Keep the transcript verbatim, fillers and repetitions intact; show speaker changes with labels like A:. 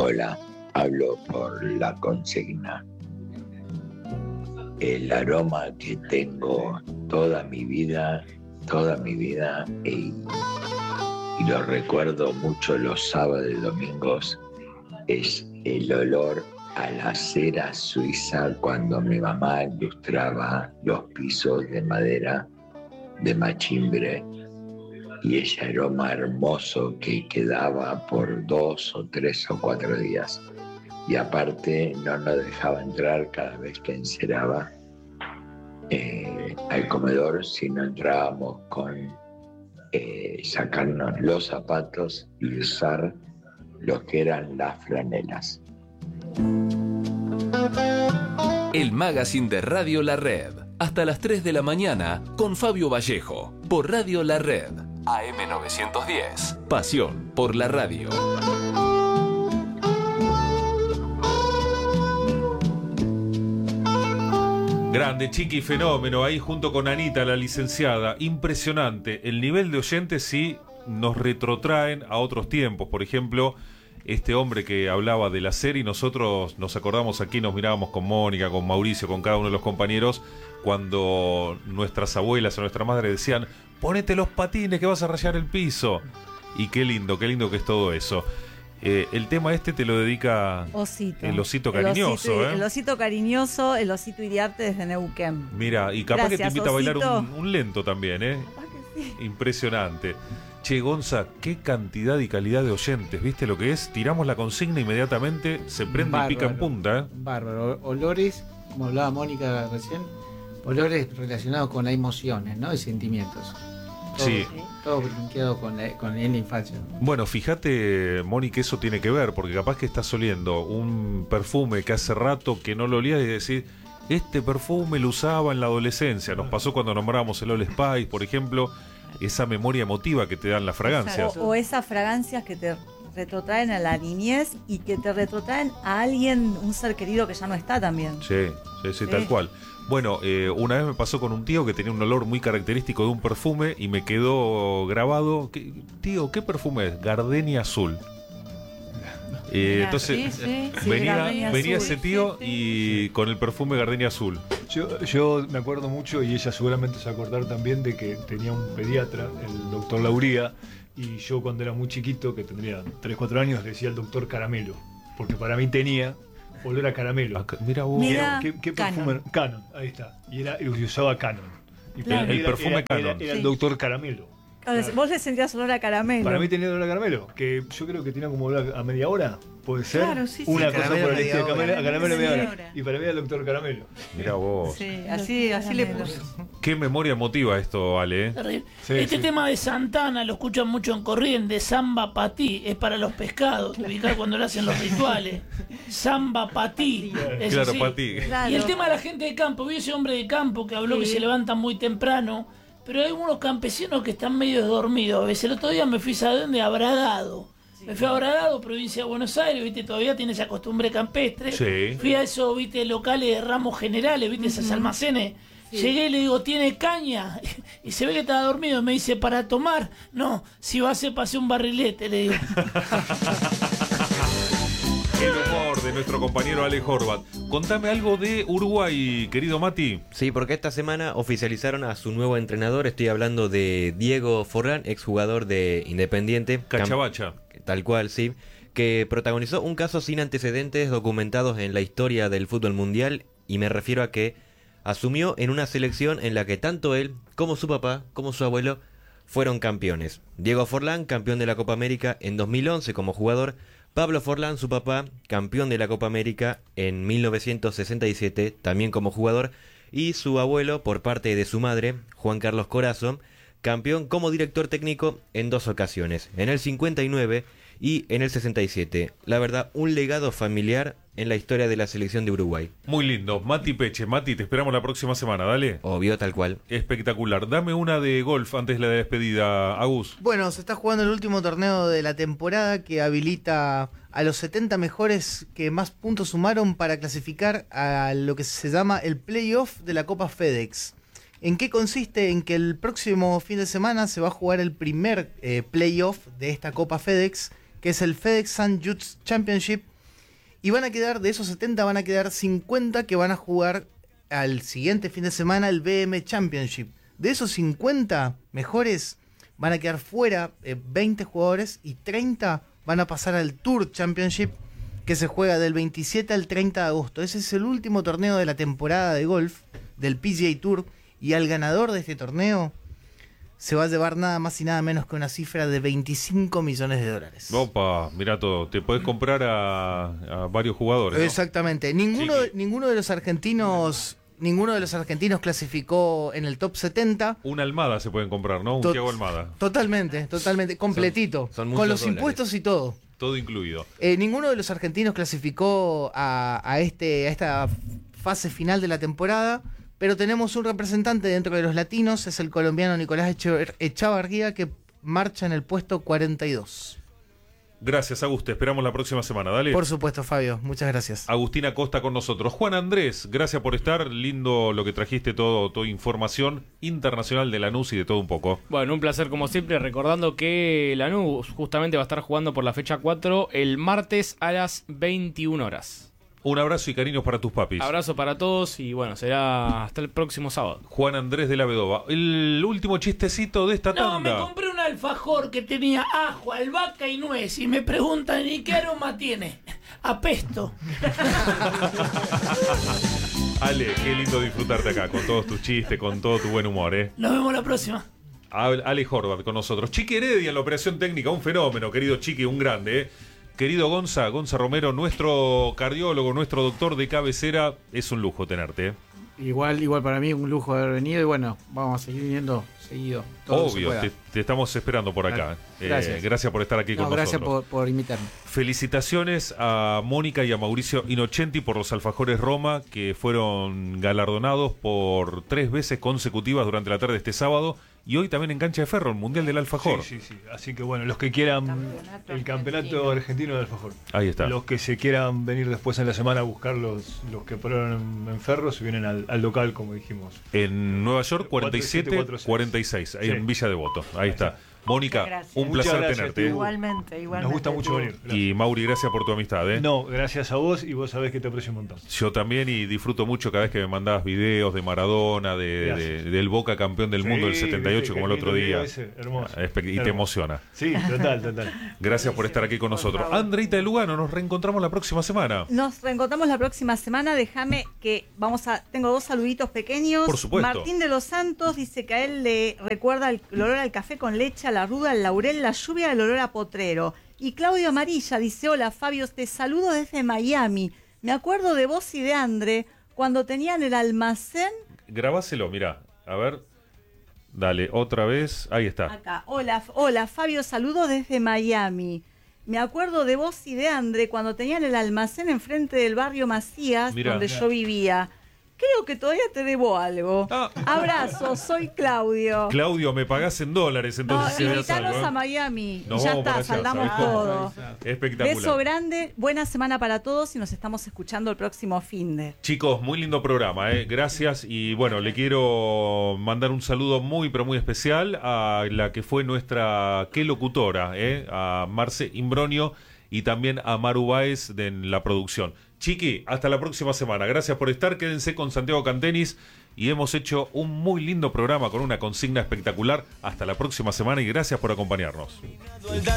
A: Hola, hablo por la consigna. El aroma que tengo toda mi vida, toda mi vida, y, y lo recuerdo mucho los sábados y domingos, es el olor a la cera suiza cuando mi mamá ilustraba los pisos de madera de machimbre, y ese aroma hermoso que quedaba por dos o tres o cuatro días. Y aparte no nos dejaba entrar cada vez que enceraba eh, al comedor si no entrábamos con eh, sacarnos los zapatos y usar los que eran las franelas.
B: El magazine de Radio La Red. Hasta las tres de la mañana con Fabio Vallejo. Por Radio La Red. A M novecientos diez. Pasión por la radio.
C: Grande, Chiqui, fenómeno, ahí junto con Anita, la licenciada. Impresionante. El nivel de oyentes sí nos retrotraen a otros tiempos. Por ejemplo, este hombre que hablaba de la serie, nosotros nos acordamos aquí, nos mirábamos con Mónica, con Mauricio, con cada uno de los compañeros, cuando nuestras abuelas o nuestra madre decían: ponete los patines que vas a rayar el piso. Y qué lindo, qué lindo que es todo eso. Eh, el tema este te lo dedica
D: Osito.
C: el osito cariñoso,
D: el osito,
C: ¿eh?
D: El osito cariñoso, el osito Iriarte desde Neuquén.
C: Mira, y capaz
D: Gracias,
C: que te invita
D: osito.
C: a bailar un, un lento también, ¿eh?
D: Capaz que sí.
C: Impresionante. Che, Gonza, qué cantidad y calidad de oyentes, ¿viste lo que es? Tiramos la consigna inmediatamente, se prende
E: Bárbaro,
C: y pica en punta, ¿eh?
E: Bárbaro. Olores, como hablaba Mónica recién, olores relacionados con las emociones, ¿no? Y sentimientos. Todo,
C: Sí.
E: todo linkeado con la, con en la infancia.
C: Bueno, fíjate, Moni, que eso tiene que ver, porque capaz que estás oliendo un perfume que hace rato que no lo olías y decís: este perfume lo usaba en la adolescencia. Nos pasó cuando nombramos el Old Spice, por ejemplo, esa memoria emotiva que te dan las fragancias.
D: O, o esas fragancias que te retrotraen a la niñez y que te retrotraen a alguien, un ser querido que ya no está también.
C: Sí, sí, sí,
D: Sí.
C: tal cual. Bueno, eh, una vez me pasó con un tío que tenía un olor muy característico de un perfume y me quedó grabado. ¿Qué, tío, ¿qué perfume es? Gardenia Azul. Eh,
D: Mira,
C: entonces
D: sí, sí, sí,
C: venía,
D: Gardenia
C: venía
D: Azul.
C: ese tío y con el perfume Gardenia Azul.
F: Yo, yo me acuerdo mucho, y ella seguramente se va a acordar también, de que tenía un pediatra, el doctor Lauría, y yo cuando era muy chiquito, que tendría tres cuatro años, le decía el doctor Caramelo, porque para mí tenía olor a caramelo.
C: Acá, mira vos.
D: Mira,
F: ¿Qué, qué
D: Canon.
F: perfume? Canon, ahí está. Y, era, y usaba Canon. Y
D: Claro.
F: para mí
C: El perfume
F: era,
C: Canon.
F: Era, era el
D: Sí.
F: doctor Caramelo.
D: Claro,
F: Claro.
D: Vos le sentías olor a caramelo.
F: Para mí tenía olor a caramelo, que yo creo que tenía como olor a media hora, puede ser.
G: Claro, sí, sí,
F: Una cosa
G: caramelo
F: por el
G: media
F: estilo,
G: hora.
F: caramelo, a caramelo media
G: Media
F: hora.
G: hora.
F: Y para mí era el doctor Caramelo.
C: Mira vos.
D: Sí,
G: Así, así le
D: caramelo.
G: puso.
C: Qué memoria emotiva esto, Ale. ¿eh?
H: Terrible.
F: Sí,
H: este
F: sí.
H: tema de Santana lo escuchan mucho en Corrientes, Samba Patí, es para los pescados, ubicás cuando lo hacen los rituales. Samba Patí. ese
C: Claro,
H: sí.
C: para ti.
D: Claro.
H: Y el tema de la gente de campo, vi ese hombre de campo que habló
D: Sí.
H: que se levantan muy temprano, pero hay unos campesinos que están medio dormidos. A veces el otro día me fui a dónde, a Bragado. Me fui a Bragado, provincia de Buenos Aires, viste, todavía tiene esa costumbre campestre.
C: Sí.
H: Fui a esos, viste, locales de ramos generales, viste, esos almacenes. Llegué y le digo, ¿tiene caña? Y se ve que estaba dormido. Me dice, ¿para tomar? No, si va a ser, pase un barrilete, le digo.
C: El humor de nuestro compañero Ale Horvat. Contame algo de Uruguay, querido Mati.
I: Sí, porque esta semana oficializaron a su nuevo entrenador. Estoy hablando de Diego Forlán, exjugador de Independiente.
C: Cachabacha.
I: Cam- Tal cual, sí. Que protagonizó un caso sin antecedentes documentados en la historia del fútbol mundial. Y me refiero a que asumió en una selección en la que tanto él, como su papá, como su abuelo, fueron campeones. Diego Forlán, campeón de la Copa América en dos mil once como jugador. Pablo Forlán, su papá, campeón de la Copa América en mil novecientos sesenta y siete, también como jugador. Y su abuelo, por parte de su madre, Juan Carlos Corazzo, campeón como director técnico en dos ocasiones, en el cincuenta y nueve y en el sesenta y siete. La verdad, un legado familiar en la historia de la selección de Uruguay.
C: Muy lindo. Mati Peche. Mati, te esperamos la próxima semana, dale.
I: Obvio, tal cual.
C: Espectacular. Dame una de golf antes de la despedida, Agus.
G: Bueno, se está jugando el último torneo de la temporada que habilita a los setenta mejores que más puntos sumaron para clasificar a lo que se llama el playoff de la Copa FedEx. ¿En qué consiste? En que el próximo fin de semana se va a jugar el primer eh, playoff de esta Copa FedEx, que es el FedEx Saint Jude's Championship, Y van a quedar, de esos setenta, van a quedar cincuenta que van a jugar al siguiente fin de semana el B M Championship. De esos cincuenta mejores van a quedar fuera eh, veinte jugadores y treinta van a pasar al Tour Championship, que se juega del veintisiete al treinta de agosto. Ese es el último torneo de la temporada de golf del P G A Tour, y al ganador de este torneo se va a llevar nada más y nada menos que una cifra de veinticinco millones de dólares.
C: Opa, mira todo, te podés comprar a, a varios jugadores, ¿no?
G: Exactamente. Ninguno, de, ninguno de los argentinos, ninguno de los argentinos clasificó en el top setenta.
C: Una Almada se pueden comprar, ¿no? Un
G: Tot-
C: Thiago Almada.
G: Totalmente, totalmente, completito,
I: son
G: con
I: muchos
G: los
I: dólares.
G: impuestos y todo.
C: Todo incluido.
G: Eh, ninguno de los argentinos clasificó a, a, este, a esta fase final de la temporada, pero tenemos un representante dentro de los latinos, es el colombiano Nicolás Eche- Echavarría, que marcha en el puesto cuarenta y dos.
C: Gracias, Agus. Te esperamos la próxima semana. Dale.
G: Por supuesto, Fabio. Muchas gracias.
C: Agustina Costa con nosotros. Juan Andrés, gracias por estar. Lindo lo que trajiste, todo, toda información internacional de Lanús y de todo un poco.
J: Bueno, un placer como siempre, recordando que Lanús justamente va a estar jugando por la fecha cuatro el martes a las veintiuna horas.
C: Un abrazo y cariños para tus papis.
J: Abrazo para todos y bueno, será hasta el próximo sábado.
C: Juan Andrés de la Vedova. El último chistecito de esta
H: No, me
C: tanda.
H: compré un alfajor que tenía ajo, albahaca y nuez y me preguntan, ¿y qué aroma tiene? Apesto.
C: Ale, qué lindo disfrutarte acá, con todos tus chistes, con todo tu buen humor, ¿eh?
H: Nos vemos la próxima.
C: Ale Horvath con nosotros. Chiqui Heredia en la operación técnica, un fenómeno, querido Chiqui, un grande, ¿eh? Querido Gonza, Gonza Romero, nuestro cardiólogo, nuestro doctor de cabecera, es un lujo tenerte, ¿eh?
E: Igual, igual para mí un lujo haber venido y bueno, vamos a seguir viniendo seguido. todo lo que se
C: Obvio,
E: pueda.
C: te, te estamos esperando por acá.
E: Gracias.
C: Eh, gracias por estar aquí
E: No,
C: con
E: gracias
C: nosotros.
E: por, por invitarme.
C: Felicitaciones a Mónica y a Mauricio Inocenti por los alfajores Roma, que fueron galardonados por tres veces consecutivas durante la tarde de este sábado, y hoy también en Cancha de Ferro, el Mundial del Alfajor.
F: Sí, sí, sí. Así que bueno, los que quieran
D: Campeonato
F: el campeonato
D: argentino.
F: argentino de alfajor.
C: Ahí está.
F: Los que se quieran venir después en la semana a buscar los, los que probaron en, en Ferro, se vienen al, al local, como dijimos.
C: En Nueva York, cuarenta y siete cuarenta y seis, ahí
F: Sí.
C: en Villa Devoto. Ahí está. Mónica,
D: gracias.
C: un
F: Muchas
C: placer
F: gracias,
C: tenerte. ¿eh?
D: Igualmente, igualmente.
F: Nos gusta mucho
D: tú.
F: venir. Gracias.
C: Y Mauri, gracias por tu amistad, ¿eh?
F: No, gracias a vos, y vos sabés que te aprecio un montón.
C: Yo también, y disfruto mucho cada vez que me mandabas videos de Maradona, de,
F: Gracias.
C: de- del Boca campeón del
F: Sí,
C: mundo del setenta y ocho,
F: viste,
C: como
F: qué
C: el otro
F: lindo
C: día.
F: video ese, hermoso.
C: Ah, espe- y te
F: Hermoso.
C: emociona.
F: Sí, total, total.
C: Gracias por estar aquí con
D: Por
C: nosotros.
D: favor.
C: Andreita de Lugano, nos reencontramos la próxima semana.
D: Nos reencontramos la próxima semana. Déjame que vamos a. Tengo dos saluditos pequeños.
C: Por supuesto.
D: Martín de los Santos dice que a él le recuerda el, el olor al café con leche, a la ruda, al laurel, la lluvia, el olor a potrero. Y Claudio Amarilla dice: hola Fabio, te saludo desde Miami. Me acuerdo de vos y de Andre cuando tenían el almacén.
C: Grabáselo, mirá. A ver. Dale, otra vez. Ahí está.
D: Acá. Hola, hola Fabio, saludo desde Miami. Me acuerdo de vos y de Andre cuando tenían el almacén enfrente del barrio Macías,
C: Mirá.
D: donde yo vivía. Creo que todavía te debo algo.
C: Ah.
D: Abrazo, soy Claudio.
C: Claudio, me pagás en dólares
D: No,
C: entonces. si me das
D: invitanos
C: algo, ¿eh?
D: a Miami.
C: Nos
D: Y ya
C: vamos para
D: está,
C: allá,
D: saldamos
C: ¿sabés cómo?
D: todo.
C: Espectacular.
D: Beso grande, buena semana para todos y nos estamos escuchando el próximo fin de.
C: Chicos, muy lindo programa, ¿eh? Gracias. Y bueno, le quiero mandar un saludo muy, pero muy especial a la que fue nuestra qué locutora, ¿eh? A Marce Imbronio y también a Maru Báez de en la producción. Chiqui, hasta la próxima semana. Gracias por estar. Quédense con Santiago Cantenis y hemos hecho un muy lindo programa con una consigna espectacular. Hasta la próxima semana y gracias por acompañarnos.